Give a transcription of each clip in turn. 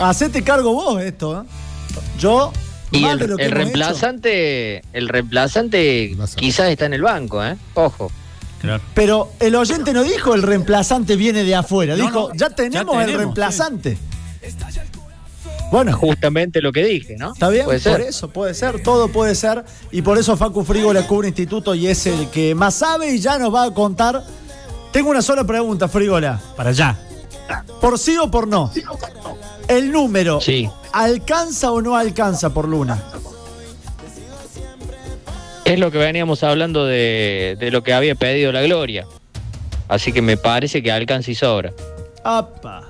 Hacete cargo vos esto, ¿eh? Yo... Y el reemplazante quizás está en el banco, ¿eh? Ojo. Claro. Pero el oyente no dijo el reemplazante viene de afuera, dijo, ya tenemos el reemplazante. Sí. Bueno. Justamente lo que dije, ¿no? Está bien, por eso puede ser, todo puede ser. Y por eso Facu Frígola cubre Instituto y es el que más sabe y ya nos va a contar. Tengo una sola pregunta, Frígola. Para allá. ¿Por sí o por no? El número, sí. ¿Alcanza o no alcanza por Luna? Es lo que veníamos hablando de lo que había pedido la Gloria. Así que me parece que alcanza y sobra. ¡Apa!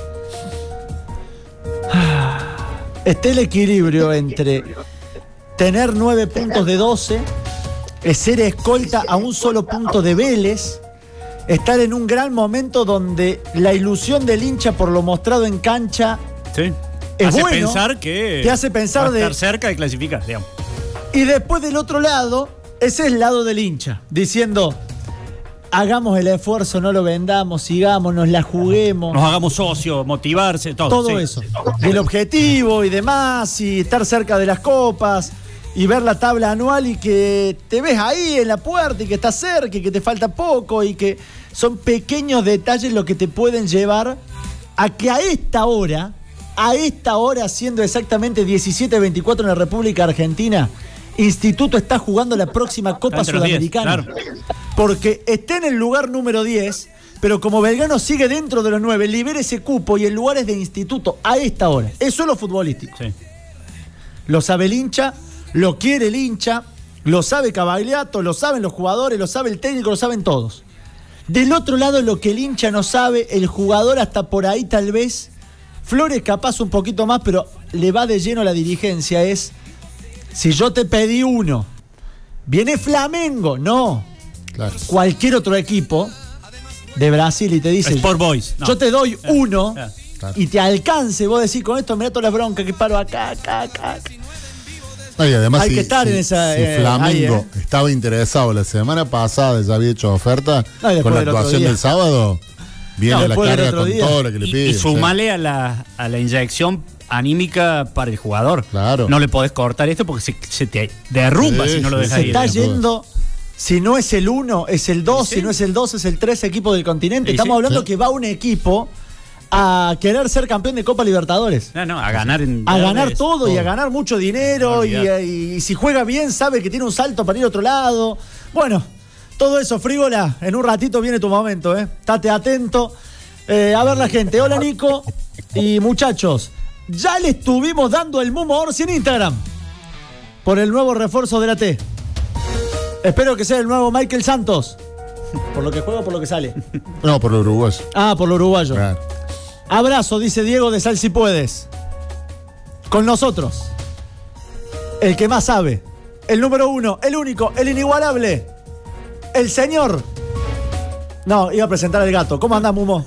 Está el equilibrio entre tener 9 puntos de 12, ser escolta a un solo punto de Vélez, estar en un gran momento donde la ilusión del hincha por lo mostrado en cancha es hace bueno, pensar que te hace pensar va a estar cerca de clasificar, digamos. Y después del otro lado, ese es el lado del hincha, diciendo, hagamos el esfuerzo, no lo vendamos, sigamos, nos la juguemos. Nos hagamos socios, motivarse, todo. Todo eso. Y el objetivo y demás, y estar cerca de las copas, y ver la tabla anual y que te ves ahí en la puerta y que estás cerca y que te falta poco y que son pequeños detalles los que te pueden llevar a que a esta hora, siendo exactamente 17:24 en la República Argentina, Instituto está jugando la próxima Copa Sudamericana. 10, claro. Porque está en el lugar número 10, pero como Belgrano sigue dentro de los 9, libera ese cupo y el lugar es de Instituto a esta hora. Eso es lo futbolístico. Sí. Lo sabe el hincha, lo quiere el hincha, lo sabe Cavagliato, lo saben los jugadores, lo sabe el técnico, lo saben todos. Del otro lado, lo que el hincha no sabe, el jugador hasta por ahí tal vez, Flores capaz un poquito más, pero le va de lleno a la dirigencia, es, si yo te pedí uno, viene Flamengo, no, claro. Cualquier otro equipo de Brasil y te dice, Sport Boys, no. Yo te doy uno y te alcance, vos decís, con esto mirá todas las broncas que paro acá. No, y además hay que estar en esa... Si Flamengo estaba interesado la semana pasada, ya había hecho oferta con la actuación del sábado, viene la carga con todo lo que le pide. Y sumale a la inyección anímica para el jugador. Claro. No le podés cortar esto porque se te derrumba si no lo dejas ir. Se está yendo, si no es el 1, es el 2, si no es el 2, es el 3 equipo del continente. Estamos hablando que va un equipo a querer ser campeón de Copa Libertadores. No, a ganar todo y a ganar mucho dinero y si juega bien sabe que tiene un salto para ir a otro lado. Bueno, todo eso, Frígola, en un ratito viene tu momento, estate atento. A ver la gente. Hola Nico y muchachos, ya le estuvimos dando el Mumo Orsi en Instagram por el nuevo refuerzo de la T. Espero que sea el nuevo Michael Santos. ¿Por lo que juega o por lo que sale? No, por lo uruguayo. Ah, por lo uruguayo. Claro. Abrazo, dice Diego de Sal si puedes. Con nosotros. El que más sabe. El número 1, el único, el inigualable. El señor. No, iba a presentar al gato. ¿Cómo andás, Mumo?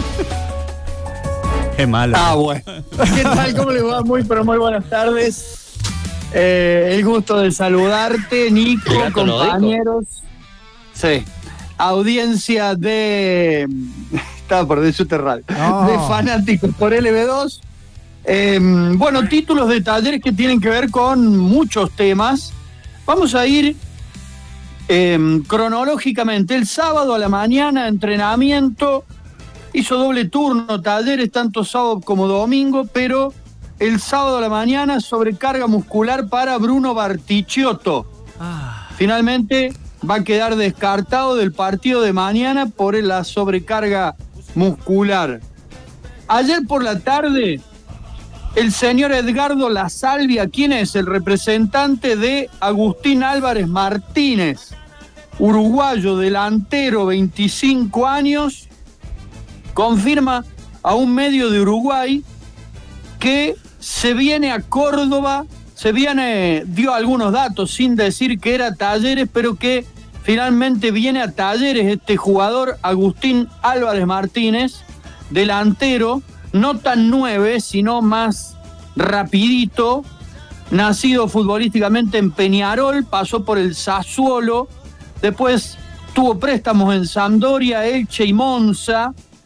Qué malo. Bueno. ¿Qué tal? ¿Cómo les va? Muy buenas tardes. El gusto de saludarte, Nico, compañeros. Sí. Audiencia de... Estaba por decir terral. De fanáticos por LB2. Bueno, títulos de talleres que tienen que ver con muchos temas. Vamos a ir cronológicamente. El sábado a la mañana, entrenamiento. Hizo doble turno, talleres, tanto sábado como domingo, pero el sábado a la mañana sobrecarga muscular para Bruno Bartichotto. Finalmente va a quedar descartado del partido de mañana por la sobrecarga muscular. Ayer por la tarde, el señor Edgardo La Salvia, ¿quién es? El representante de Agustín Álvarez Martínez, uruguayo, delantero, 25 años, confirma a un medio de Uruguay que se viene a Córdoba, dio algunos datos sin decir que era Talleres, pero que finalmente viene a Talleres este jugador Agustín Álvarez Martínez, delantero, no tan 9, sino más rapidito, nacido futbolísticamente en Peñarol, pasó por el Sassuolo, después tuvo préstamos en Sampdoria, Elche y Monza,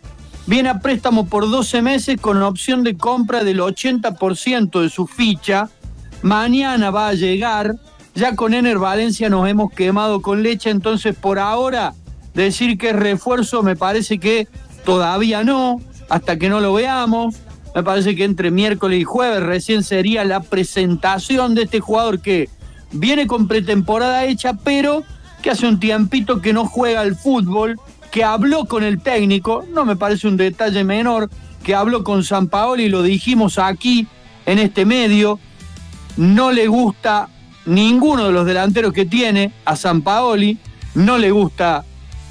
viene a préstamo por 12 meses con opción de compra del 80% de su ficha. Mañana va a llegar. Ya con Ener Valencia nos hemos quemado con leche, entonces por ahora decir que es refuerzo me parece que todavía no, hasta que no lo veamos. Me parece que entre miércoles y jueves recién sería la presentación de este jugador que viene con pretemporada hecha, pero que hace un tiempito que no juega al fútbol, que habló con el técnico, no me parece un detalle menor, que habló con Sampaoli, lo dijimos aquí en este medio, no le gusta ninguno de los delanteros que tiene a Sampaoli, no le gusta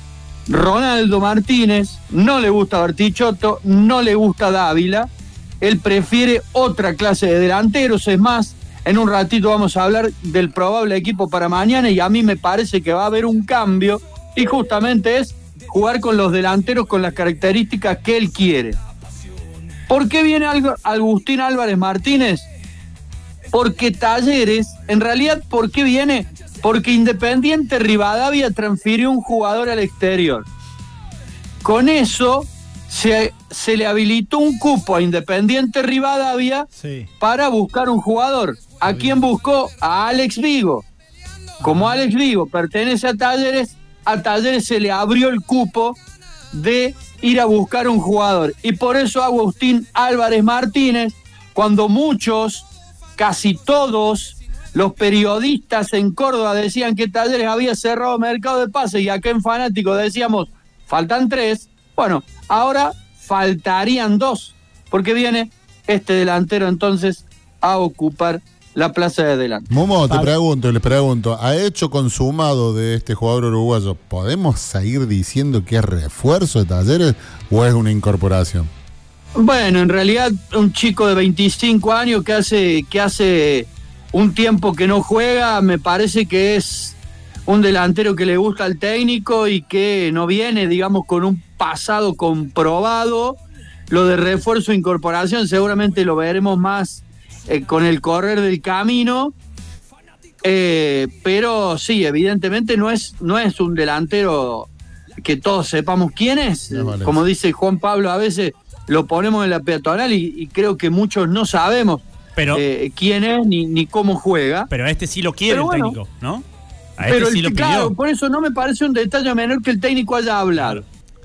Ronaldo Martínez, no le gusta Bartichotto, no le gusta Dávila. Él prefiere otra clase de delanteros. Es más, en un ratito vamos a hablar del probable equipo para mañana y a mí me parece que va a haber un cambio y justamente es jugar con los delanteros con las características que él quiere. ¿Por qué viene Agustín Álvarez Martínez? Porque Talleres, en realidad, ¿por qué viene? Porque Independiente Rivadavia transfirió un jugador al exterior. Con eso se le habilitó un cupo a Independiente Rivadavia para buscar un jugador. ¿A quién buscó? A Alex Vigo. Como Alex Vigo pertenece a Talleres se le abrió el cupo de ir a buscar un jugador. Y por eso Agustín Álvarez Martínez, cuando muchos, casi todos los periodistas en Córdoba decían que Talleres había cerrado mercado de pases y acá en Fanático decíamos, faltan 3, bueno, ahora faltarían 2, porque viene este delantero entonces a ocupar la plaza de delante. Momo, les pregunto, ¿ha hecho consumado de este jugador uruguayo? ¿Podemos seguir diciendo que es refuerzo de Talleres o es una incorporación? Bueno, en realidad un chico de 25 años que hace un tiempo que no juega, me parece que es un delantero que le gusta al técnico y que no viene, digamos, con un pasado comprobado. Lo de refuerzo e incorporación seguramente lo veremos más con el correr del camino, pero sí, evidentemente no es un delantero que todos sepamos quién es. Vale. Como dice Juan Pablo, a veces lo ponemos en la peatonal y creo que muchos no sabemos quién es ni cómo juega. Pero a este sí lo quiere el técnico, ¿no? A pero este sí lo pidió. Claro, por eso no me parece un detalle menor que el técnico haya hablado.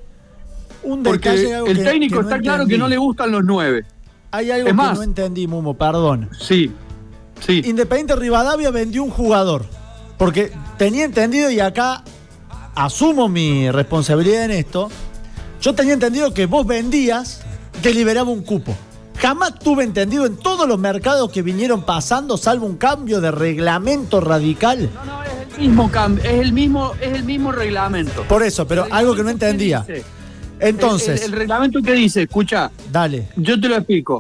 Porque el técnico está claro que no le gustan los 9. Hay algo que no entendí, Mumo, perdón. Sí. Independiente Rivadavia vendió un jugador. Porque tenía entendido, y acá asumo mi responsabilidad en esto, yo tenía entendido que vos vendías, te liberaba un cupo. Jamás tuve entendido en todos los mercados que vinieron pasando, salvo un cambio de reglamento radical. No, es el mismo cambio, es el mismo reglamento. Por eso, pero algo que no entendía. Entonces, el reglamento que dice, escucha, dale. Yo te lo explico.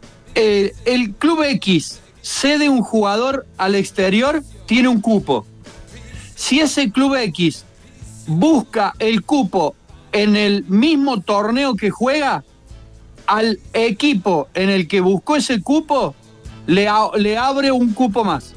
El Club X cede un jugador al exterior, tiene un cupo. Si ese Club X busca el cupo en el mismo torneo que juega, al equipo en el que buscó ese cupo le abre un cupo más.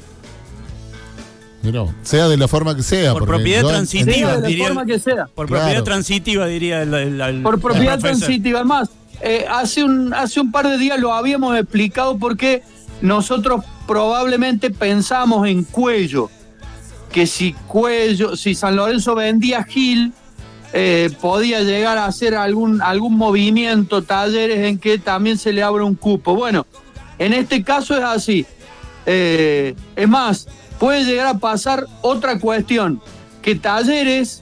Pero, sea de la forma que sea. Por propiedad transitiva, diría. Por propiedad transitiva, diría el por propiedad transitiva. Además, hace un par de días lo habíamos explicado porque nosotros probablemente pensamos en Cuello. Que si San Lorenzo vendía a Gil, podía llegar a hacer algún movimiento, Talleres, en que también se le abre un cupo. Bueno, en este caso es así. Es más, puede llegar a pasar otra cuestión, que Talleres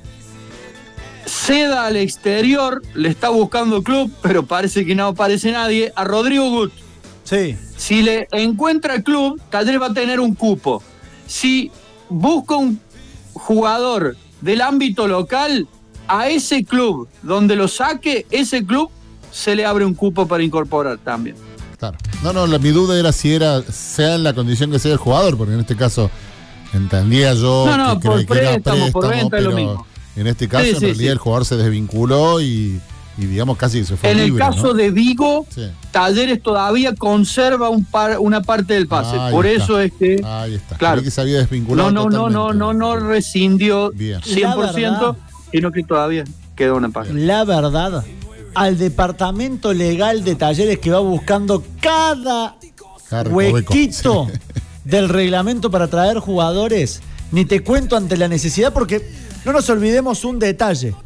ceda al exterior, le está buscando club, pero parece que no aparece nadie, a Rodrigo Gut. Sí. Si le encuentra club, Talleres va a tener un cupo. Si busca un jugador del ámbito local, a ese club donde lo saque, ese club se le abre un cupo para incorporar también. Claro. No, mi duda era si sea en la condición que sea el jugador, porque en este caso entendía yo que era préstamo, por venta pero es lo mismo. En este caso en realidad el jugador se desvinculó y digamos casi que se fue libre. En el caso de Vigo, Talleres todavía conserva una parte del pase. Por eso es que... Ahí está. Claro. Que se había desvinculado no rescindió bien. 100%, sino que todavía quedó una parte. La verdad, al departamento legal de Talleres que va buscando cada huequito del reglamento para traer jugadores. Ni te cuento ante la necesidad, porque no nos olvidemos un detalle.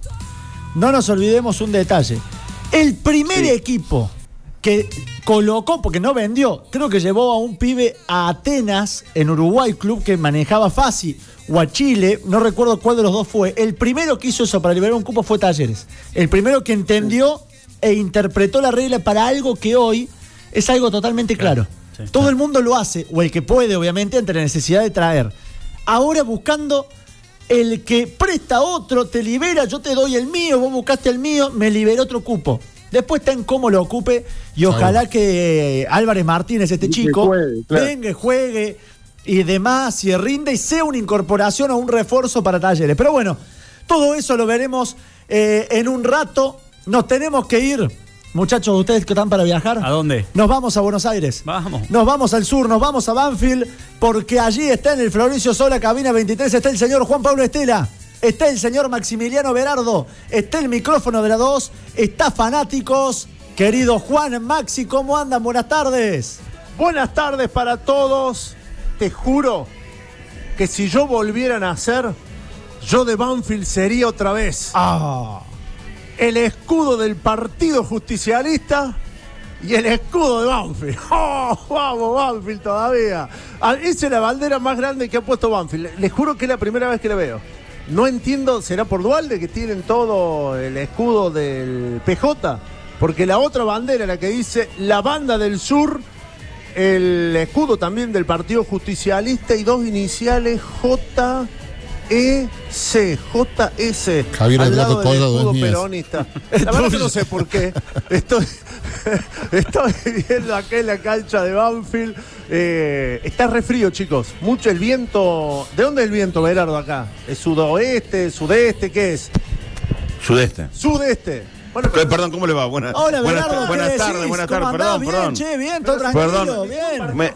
El primer equipo que colocó, porque no vendió, creo que llevó a un pibe a Atenas, en Uruguay, club que manejaba fácil, o a Chile, no recuerdo cuál de los dos fue. El primero que hizo eso para liberar un cupo fue Talleres. El primero que entendió e interpretó la regla para algo que hoy es algo totalmente claro. Sí, todo el mundo lo hace, o el que puede, obviamente, ante la necesidad de traer. Ahora buscando el que presta otro, te libera, yo te doy el mío, vos buscaste el mío, me liberó otro cupo. Después está en cómo lo ocupe y ojalá que Álvarez Martínez, este chico, juegue, claro, venga, juegue y demás, y rinde y sea una incorporación o un refuerzo para Talleres. Pero bueno, todo eso lo veremos en un rato. Nos tenemos que ir. Muchachos, ¿ustedes que están para viajar? ¿A dónde? Nos vamos a Buenos Aires. Vamos. Nos vamos al sur, nos vamos a Banfield, porque allí está en el Florencio Sola, cabina 23, está el señor Juan Pablo Estela, está el señor Maximiliano Berardo, está el micrófono de la 2, está Fanáticos. Querido Juan, Maxi, ¿cómo andan? Buenas tardes. Buenas tardes para todos. Te juro que si yo volviera a nacer, yo de Banfield sería otra vez. El escudo del Partido Justicialista y el escudo de Banfield. Vamos, Banfield todavía. Esa es la bandera más grande que ha puesto Banfield. Les juro que es la primera vez que la veo. No entiendo, ¿será por Dualde que tienen todo el escudo del PJ? Porque la otra bandera, la que dice la banda del sur, el escudo también del Partido Justicialista y dos iniciales JS. Javier al Eduardo lado del Collado escudo es mío. peronista. La verdad que no sé por qué. Estoy viendo acá en la cancha de Banfield. Está re frío, chicos. Mucho el viento. ¿De dónde es el viento, Berardo, acá? ¿Es sudoeste, sudeste? ¿Qué es? Sudeste. Bueno, perdón, ¿cómo le va? Hola, Berardo, buenas tardes, perdón. Bien, che, bien, todo tranquilo, bien.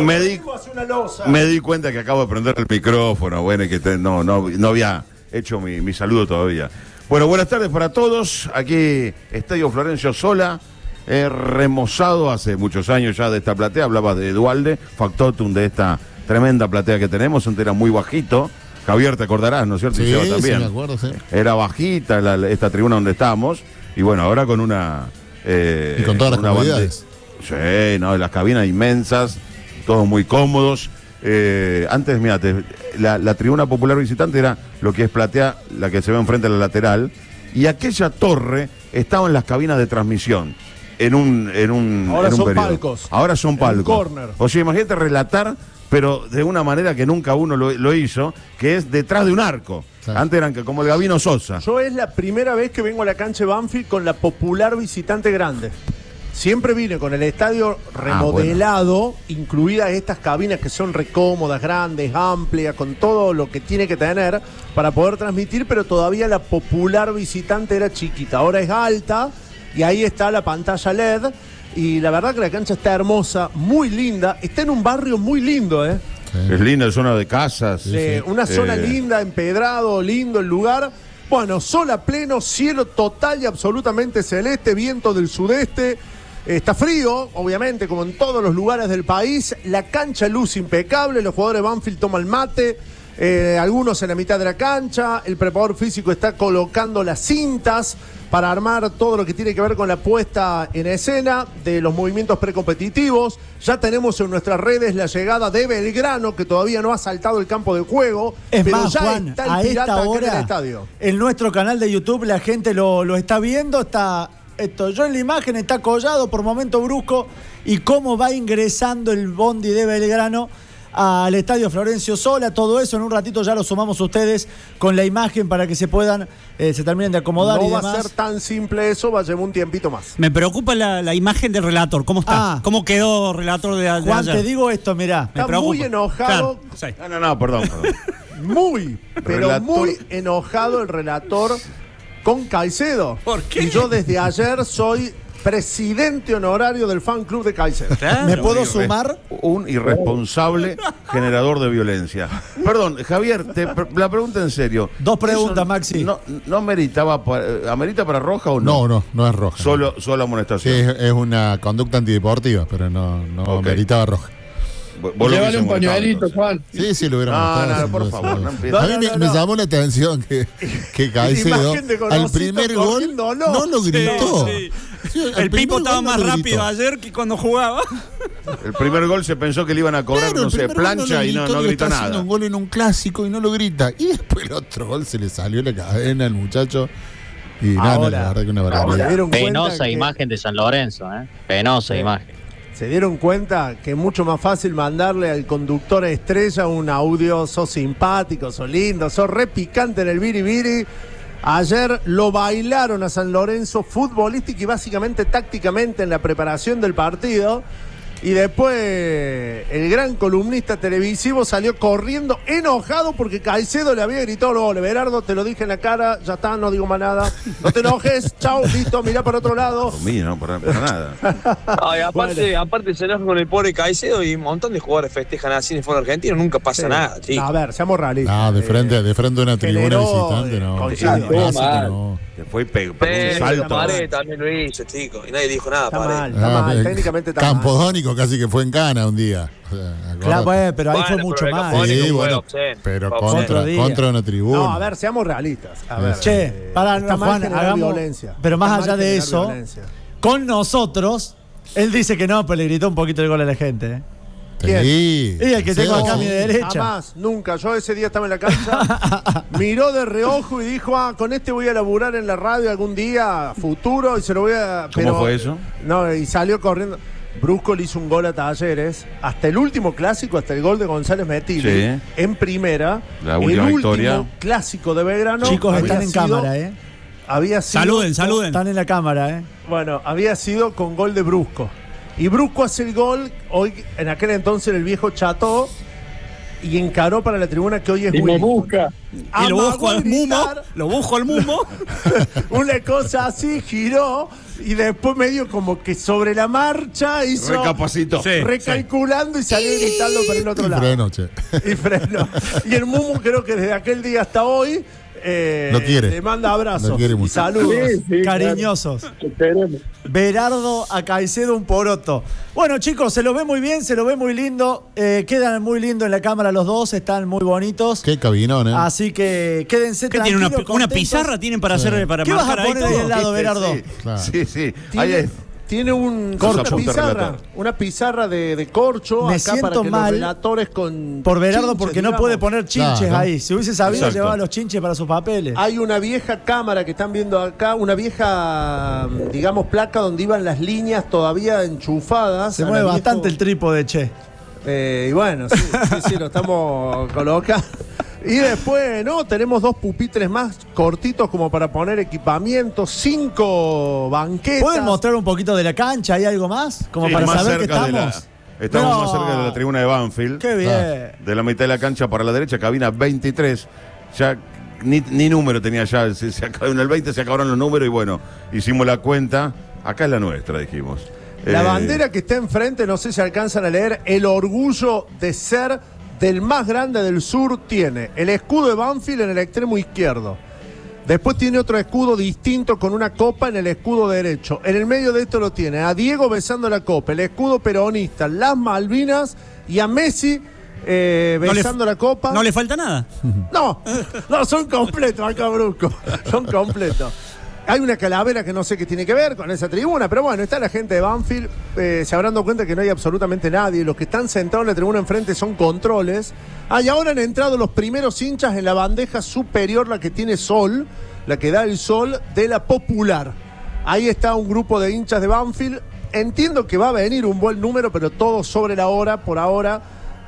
Me di cuenta que acabo de prender el micrófono, bueno, y que no había hecho mi saludo todavía. Bueno, buenas tardes para todos. Aquí, Estadio Florencio Sola, remozado hace muchos años ya de esta platea. Hablabas de Dualde, factotum de esta tremenda platea que tenemos, antes era muy bajito. Javier, te acordarás, ¿no es cierto? Sí, y también. sí, me acuerdo, sí. Era bajita esta tribuna donde estábamos. Y bueno, ahora con una... y con todas las comodidades. Sí, no, las cabinas inmensas, todos muy cómodos. Antes, mira, la tribuna popular visitante era lo que es platea, la que se ve enfrente a la lateral. Y aquella torre estaba en las cabinas de transmisión. Ahora son palcos. Ahora son palcos. O sea, imagínate relatar, pero de una manera que nunca uno lo hizo, que es detrás de un arco. Claro. Antes eran como el Gabino Sosa. Yo es la primera vez que vengo a la cancha de Banfield con la popular visitante grande. Siempre vine con el estadio remodelado, incluidas estas cabinas que son recómodas, grandes, amplias, con todo lo que tiene que tener para poder transmitir, pero todavía la popular visitante era chiquita. Ahora es alta y ahí está la pantalla LED. Y la verdad que la cancha está hermosa, muy linda. Está en un barrio muy lindo, ¿eh? Sí. Es linda, zona de casas. Sí, una zona linda, empedrado, lindo el lugar. Bueno, sol a pleno, cielo total y absolutamente celeste, viento del sudeste. Está frío, obviamente, como en todos los lugares del país. La cancha luz impecable, los jugadores de Banfield toman mate. Algunos en la mitad de la cancha. El preparador físico está colocando las cintas para armar todo lo que tiene que ver con la puesta en escena de los movimientos precompetitivos. Ya tenemos en nuestras redes la llegada de Belgrano, que todavía no ha saltado el campo de juego. Es pero más, ya Juan, está el a Pirata esta acá hora, en el estadio. En nuestro canal de YouTube la gente lo está viendo. Yo en la imagen está Collado por momento brusco y cómo va ingresando el bondi de Belgrano al Estadio Florencio Sola. Todo eso en un ratito ya lo sumamos ustedes con la imagen para que se puedan, se terminen de acomodar. No y va demás. a ser tan simple eso, va a llevar un tiempito más. Me preocupa la imagen del relator. ¿Cómo está? ¿Cómo quedó relator de ayer? Juan, te digo esto, mirá. Está muy enojado. Claro, sí. No, perdón. Muy enojado el relator con Caicedo. ¿Por qué? Y yo desde ayer soy presidente honorario del fan club de Caicedo. Claro. ¿Me puedo sumar? Un irresponsable generador de violencia. Perdón, Javier, la pregunta en serio. Dos preguntas, ¿Eso Maxi. ¿No amerita para roja o no? No es roja. Solo Sí, amonestación. es una conducta antideportiva, pero no Ok. meritaba roja. Vos lo Llévale hubiese un molestado, pañuelito, entonces. Juan. Sí, lo hubiera molestado, No, por sin favor, duda. no empieces. A mí me llamó la atención que Caicedo Imagen de al Gorosito primer gol corriendo, no lo gritó. Sí. Sí, al El primer Pipo gol estaba no más lo gritó. rápido ayer que cuando jugaba. El primer gol se pensó que le iban a cobrar, Claro, no el sé, primer gol plancha y no digo, gritó está haciendo nada. un gol en un clásico y no lo grita. Y después el otro gol se le salió la cadena al muchacho. Y nada, Ahora, la verdad que una ahora, barbaridad. ¿se dieron cuenta Penosa que- imagen de San Lorenzo, ¿eh? Penosa Sí. imagen. ¿Se dieron cuenta que es mucho más fácil mandarle al conductor estrella un audio, sos simpático, sos lindo, sos re picante en el biribiri? Ayer lo bailaron a San Lorenzo futbolística y básicamente tácticamente en la preparación del partido. Y después el gran columnista televisivo salió corriendo enojado porque Caicedo le había gritado los goles. Berardo, te lo dije en la cara, ya está, no digo más nada. No te enojes, chau, listo, mirá para otro lado. Por mí, no, para nada. Ay, aparte se enoja con el pobre Caicedo y un montón de jugadores festejan así en el fútbol argentino, nunca pasa Sí. nada, No, chicos. a ver, seamos realistas. Ah, de frente a una tribuna generó, visitante, no. coincido. Sí, clásico, mal. no. Que fue y pegó un Pero salto. Paredes también lo hizo, chicos, y nadie dijo nada, Está Paredes. mal, está mal, técnicamente está mal. Campodónico casi que fue en Cana un día. O sea, acordate. Claro, bueno, pero ahí Bueno, fue mucho pero el más. Capone- Sí, fue bueno, obsceno. pero Fue obsceno. contra una tribuna. No, a ver, seamos realistas. A ver, Che, para está mal Juan, generar hagamos. violencia. Pero más Está allá mal de generar eso, violencia. con nosotros, él dice que no, pero le gritó un poquito el gol a la gente. ¿eh? ¿Quién? Sí. Y el que tengo acá a mi Sí. derecha. Jamás, nunca. Yo ese día estaba en la cancha, miró de reojo y dijo, con este voy a laburar en la radio algún día, futuro, y se lo voy a... ¿Cómo fue eso? No, y salió corriendo. Brusco le hizo un gol a Talleres, hasta el último clásico, hasta el gol de González Metilli, Sí. en primera. La última el victoria. último clásico de Belgrano. Chicos, había están en sido- cámara, ¿eh? Había sido, Saluden. Están en la cámara, ¿eh? Bueno, había sido con gol de Brusco. Y Brusco hace el gol, hoy en aquel entonces el viejo Chato, y encaró para la tribuna que hoy es Y me Willy. busca. Y lo Amagó busco a al Mumo. gritar, Lo busco al Mumo. una cosa así, giró, y después medio como que sobre la marcha hizo... Recapacitó. Sí. Recalculando y salió gritando para el otro Y lado. freno, che. Y frenó. Y el Mumu creo que desde aquel día hasta hoy Lo quiere. le manda abrazos Lo quiere y mucho. saludos. Sí, Cariñosos. claro. Esperemos. Berardo a Caicedo un poroto. Bueno, chicos, se lo ve muy bien, se lo ve muy lindo. Quedan muy lindo en la cámara los dos, están muy bonitos. Qué cabinón, ¿eh? Así que quédense ¿Qué tiene? tranquilos. ¿Una contentos. pizarra tienen para Sí. hacer para ¿Qué vas a marcar ahí poner ahí todo? al lado, Berardo? Sí, Claro. sí. Ahí es. Tiene una Corcho. pizarra, una pizarra de corcho Me acá para siento que mal los relatores con Por Berardo, chinches, porque no digamos. puede poner chinches Claro. ahí. Si hubiese sabido, Exacto. llevaba los chinches para sus papeles. Hay una vieja cámara que están viendo acá, una vieja, digamos, placa donde iban las líneas todavía enchufadas. Se a la mueve viejo- bastante el trípode, che. Y bueno, sí, lo estamos colocando. Y después, ¿no? Tenemos 2 pupitres más cortitos como para poner equipamiento, 5 banquetas. ¿Pueden mostrar un poquito de la cancha? ¿Hay algo más? Como Sí, para más saber que cerca de la- estamos. Estamos No. más cerca de la tribuna de Banfield. Qué bien. De la mitad de la cancha para la derecha, cabina 23. Ya ni número tenía ya. En el 20 se acabaron los números y bueno, hicimos la cuenta. Acá es la nuestra, dijimos. La bandera que está enfrente, no sé si alcanzan a leer, el orgullo de ser del más grande del sur tiene el escudo de Banfield en el extremo izquierdo. Después tiene otro escudo distinto con una copa en el escudo derecho. En el medio de esto lo tiene a Diego besando la copa, el escudo peronista, las Malvinas y a Messi besando la copa. No le falta nada. No, son completos acá, Brusco. Son completos. Hay una calavera que no sé qué tiene que ver con esa tribuna, pero bueno, está la gente de Banfield. Se habrán dado cuenta que no hay absolutamente nadie. Los que están sentados en la tribuna enfrente son controles. Y ahora han entrado los primeros hinchas en la bandeja superior, la que tiene sol, la que da el sol de la Popular. Ahí está un grupo de hinchas de Banfield. Entiendo que va a venir un buen número, pero todo sobre la hora, por ahora.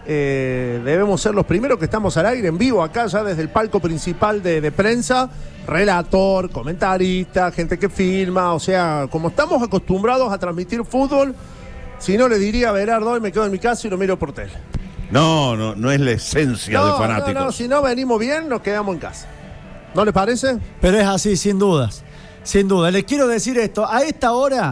Debemos ser los primeros que estamos al aire en vivo acá ya desde el palco principal de prensa, relator, comentarista, gente que filma, o sea, como estamos acostumbrados a transmitir fútbol, si no le diría a Berardo, hoy me quedo en mi casa y lo miro por tele. No es la esencia de fanáticos. No, si no venimos bien, nos quedamos en casa. ¿No le parece? Pero es así, sin dudas. Sin duda. Les quiero decir esto. A esta hora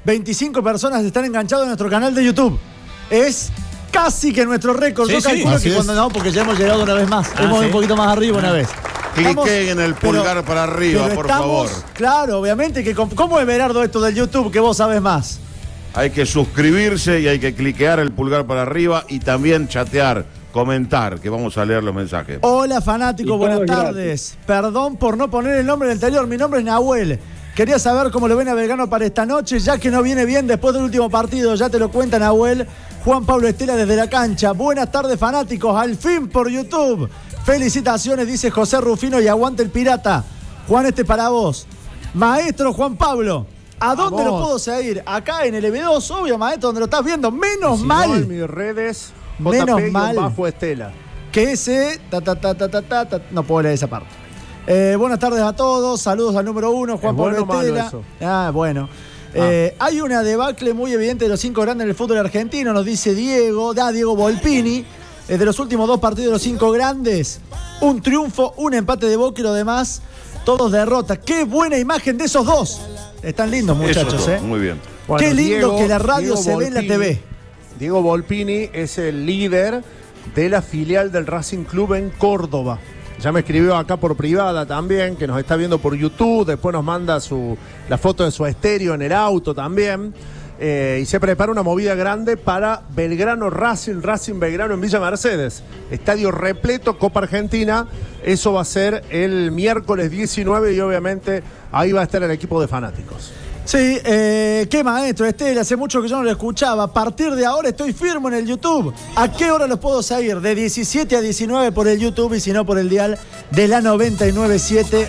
25 personas están enganchadas en nuestro canal de YouTube. Es casi que nuestro récord. Yo calculo que cuando no, porque ya hemos llegado una vez más. Hemos un poquito más arriba una vez. Cliquen en el pulgar para arriba, por favor. Claro, obviamente. ¿Cómo es, Berardo, esto del YouTube que vos sabés más? Hay que suscribirse y hay que cliquear el pulgar para arriba y también chatear, comentar, que vamos a leer los mensajes. Hola, fanáticos, buenas tardes. Perdón por no poner el nombre del anterior. Mi nombre es Nahuel. Quería saber cómo lo ven a Belgrano para esta noche, ya que no viene bien después del último partido. Ya te lo cuenta Nahuel. Juan Pablo Estela desde la cancha. Buenas tardes, fanáticos. Al fin por YouTube. Felicitaciones, dice José Rufino, y aguante el pirata. Juan, para vos. Maestro Juan Pablo, ¿a dónde lo puedo seguir? Acá en el EV2, obvio, maestro, donde lo estás viendo. Menos mal. No, en mis redes, menos mal. Bajo Estela. Que ese... no puedo leer esa parte. Buenas tardes a todos. Saludos al número 1, Juan Pablo Estela. Bueno. Hay una debacle muy evidente de los 5 grandes en el fútbol argentino, nos dice Diego Volpini. De los últimos 2 partidos de los 5 grandes, un triunfo, un empate de Boca y lo demás, todos derrotas. ¡Qué buena imagen de esos dos! Están lindos, muchachos, Muy bien. Bueno, qué lindo que la radio se ve en la TV. Diego Volpini es el líder de la filial del Racing Club en Córdoba. Ya me escribió acá por privada también, que nos está viendo por YouTube, después nos manda la foto de su estéreo en el auto también. Y se prepara una movida grande para Belgrano Racing Belgrano en Villa Mercedes. Estadio repleto, Copa Argentina. Eso va a ser el miércoles 19 y obviamente ahí va a estar el equipo de fanáticos. Sí, qué maestro, Estela, hace mucho que yo no lo escuchaba. A partir de ahora estoy firme en el YouTube. ¿A qué hora los puedo seguir? De 17 a 19 por el YouTube y si no por el dial de la 99.7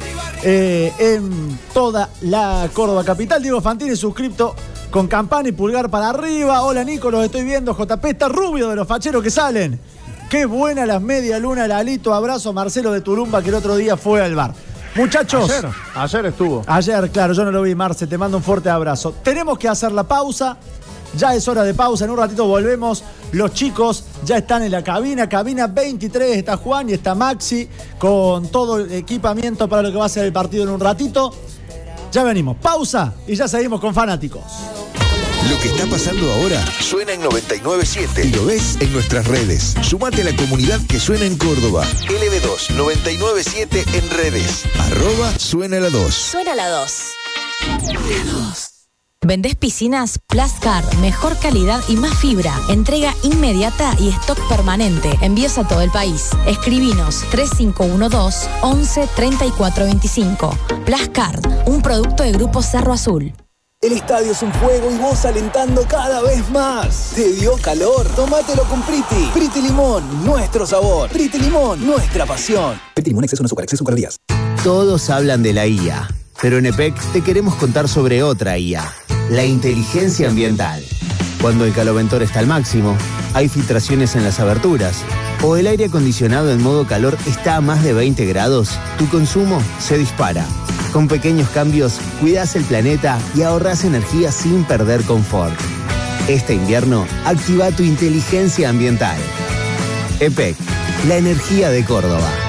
en toda la Córdoba capital. Diego Fantini, suscripto con campana y pulgar para arriba. Hola, Nico, los estoy viendo. JP está rubio de los facheros que salen. Qué buena las media luna, Lalito. Abrazo a Marcelo de Turumba, que el otro día fue al bar. Muchachos. Ayer estuvo. Ayer, claro, yo no lo vi, Marce. Te mando un fuerte abrazo. Tenemos que hacer la pausa. Ya es hora de pausa. En un ratito volvemos. Los chicos ya están en la cabina. Cabina 23. Está Juan y está Maxi con todo el equipamiento para lo que va a ser el partido en un ratito. Ya venimos. Pausa y ya seguimos con fanáticos. Lo que está pasando ahora suena en 99.7 y lo ves en nuestras redes. Sumate a la comunidad que suena en Córdoba. LB2 99.7 en redes. @suena la 2. Suena la 2. ¿Vendés piscinas? Plascar, mejor calidad y más fibra. Entrega inmediata y stock permanente. Envíos a todo el país. Escribinos 3512 11 34 25. Plascar, un producto de Grupo Cerro Azul. El estadio es un juego y vos alentando cada vez más. ¿Te dio calor? Tómatelo con Priti. Priti Limón, nuestro sabor. Priti Limón, nuestra pasión. Priti Limón, exceso no azúcar, exceso calorías. Todos hablan de la IA, pero en EPEC te queremos contar sobre otra IA, la inteligencia ambiental. Cuando el caloventor está al máximo, hay filtraciones en las aberturas, o el aire acondicionado en modo calor está a más de 20 grados, tu consumo se dispara. Con pequeños cambios, cuidás el planeta y ahorrás energía sin perder confort. Este invierno, activa tu inteligencia ambiental. EPEC, la energía de Córdoba.